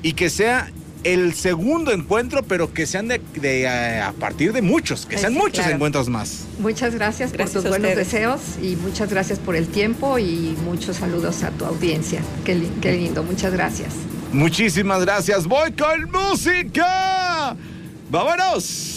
y que sea el segundo encuentro, pero que sean a partir de muchos, que sean muchos encuentros más. Muchas gracias por tus buenos deseos y muchas gracias por el tiempo y muchos saludos a tu audiencia. Qué lindo, muchas gracias. Muchísimas gracias. Voy con música. ¡Vámonos!